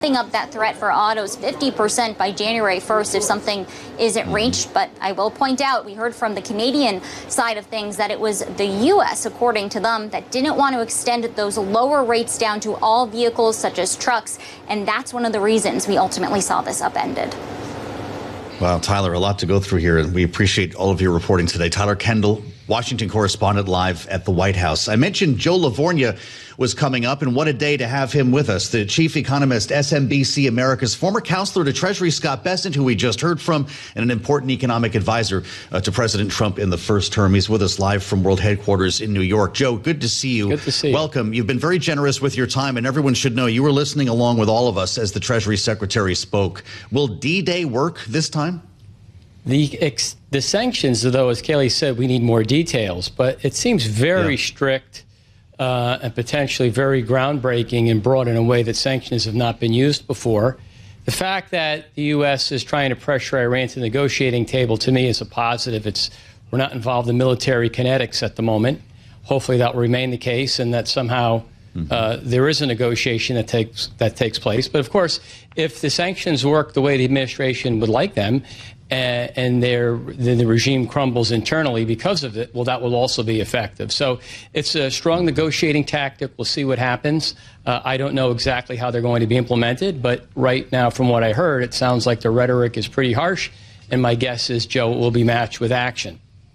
Up that threat for autos 50% by January 1st if something isn't reached. But I will point out, we heard from the Canadian side of things that it was the U.S., according to them, that didn't want to extend those lower rates down to all vehicles such as trucks. And that's one of the reasons we ultimately saw this upended. Wow, Tyler, a lot to go through here, and we appreciate all of your reporting today. Tyler Kendall, Washington correspondent, live at the White House. I mentioned Joe Lavorgna was coming up, and what a day to have him with us. The chief economist, SMBC America's former counselor to Treasury Scott Bessent, who we just heard from, and an important economic advisor to President Trump in the first term. He's with us live from World Headquarters in New York. Joe, good to see you. Good to see you. Welcome. You've been very generous with your time, and everyone should know you were listening along with all of us as the Treasury Secretary spoke. Will D-Day work this time? The sanctions, though, as Kayleigh said, we need more details, but it seems very strict and potentially very groundbreaking and broad in a way that sanctions have not been used before. The fact that the U.S. is trying to pressure Iran to the negotiating table, to me, is a positive. We're not involved in military kinetics at the moment. Hopefully that will remain the case, and that somehow there is a negotiation that takes place. But, of course, if the sanctions work the way the administration would like them, and then the regime crumbles internally because of it, well, that will also be effective. So it's a strong negotiating tactic. We'll see what happens. I don't know exactly how they're going to be implemented, but right now, from what I heard, it sounds like the rhetoric is pretty harsh, and my guess is, Joe, it will be matched with action.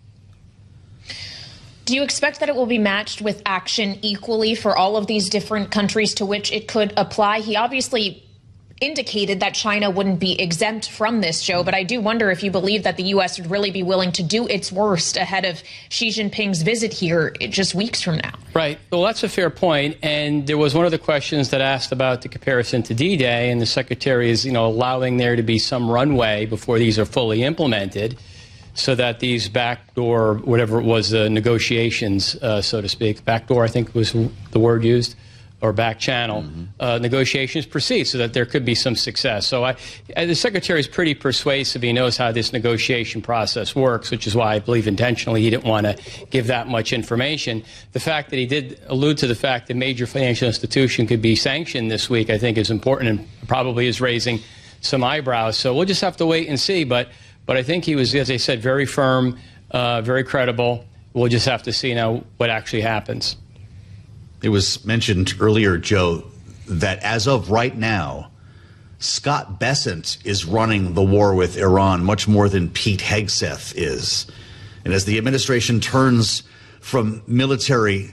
Do you expect that it will be matched with action equally for all of these different countries to which it could apply? He obviously indicated that China wouldn't be exempt from this, Joe, but I do wonder if you believe that the U.S. would really be willing to do its worst ahead of Xi Jinping's visit here just weeks from now. Right. Well, that's a fair point. And there was one of the questions that asked about the comparison to D-Day, and the Secretary is, allowing there to be some runway before these are fully implemented, so that these backdoor, whatever it was, negotiations, so to speak, backdoor, I think was the word used, or back channel, negotiations proceed, so that there could be some success. So the Secretary is pretty persuasive. He knows how this negotiation process works, which is why I believe intentionally he didn't want to give that much information. The fact that he did allude to the fact that major financial institution could be sanctioned this week, I think is important and probably is raising some eyebrows. So we'll just have to wait and see. But I think he was, as I said, very firm, very credible. We'll just have to see now what actually happens. It was mentioned earlier, Joe, that as of right now, Scott Bessent is running the war with Iran much more than Pete Hegseth is. And as the administration turns from military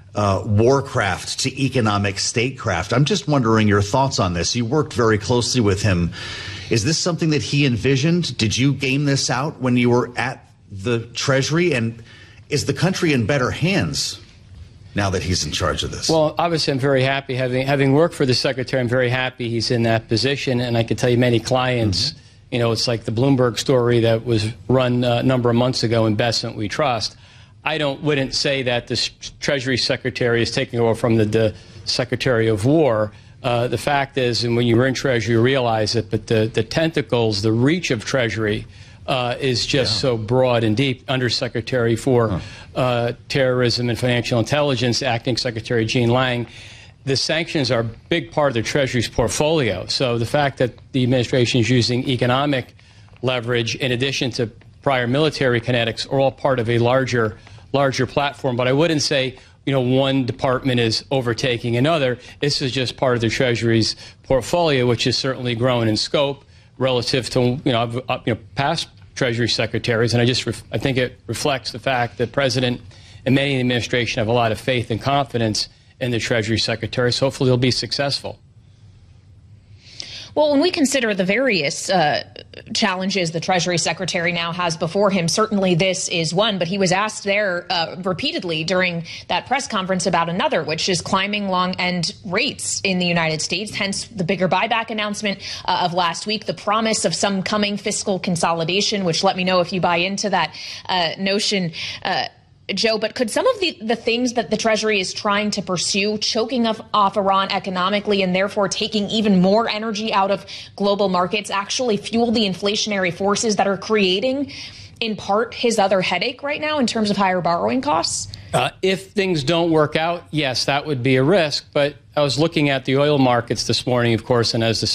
warcraft to economic statecraft, I'm just wondering your thoughts on this. You worked very closely with him. Is this something that he envisioned? Did you game this out when you were at the Treasury? And is the country in better hands now that he's in charge of this? Well, obviously, I'm very happy. Having worked for the Secretary, I'm very happy he's in that position. And I can tell you many clients, it's like the Bloomberg story that was run a number of months ago in Bessent We Trust. I wouldn't say that the Treasury Secretary is taking over from the Secretary of War. The fact is, and when you were in Treasury, you realize it, but the tentacles, the reach of Treasury is just so broad and deep. Undersecretary for Terrorism and Financial Intelligence, Acting Secretary Jean Lang, the sanctions are a big part of the Treasury's portfolio. So the fact that the administration is using economic leverage in addition to prior military kinetics are all part of a larger platform. But I wouldn't say one department is overtaking another. This is just part of the Treasury's portfolio, which has certainly grown in scope relative to past Treasury secretaries. And I think it reflects the fact that President and many in the administration have a lot of faith and confidence in the Treasury Secretary. So hopefully they'll be successful. Well, when we consider the various challenges the Treasury Secretary now has before him, certainly this is one. But he was asked there repeatedly during that press conference about another, which is climbing long-end rates in the United States, hence the bigger buyback announcement of last week, the promise of some coming fiscal consolidation, which let me know if you buy into that notion. Joe, but could some of the things that the Treasury is trying to pursue, choking off Iran economically and therefore taking even more energy out of global markets, actually fuel the inflationary forces that are creating, in part, his other headache right now in terms of higher borrowing costs? If things don't work out, yes, that would be a risk. But I was looking at the oil markets this morning, of course, and as the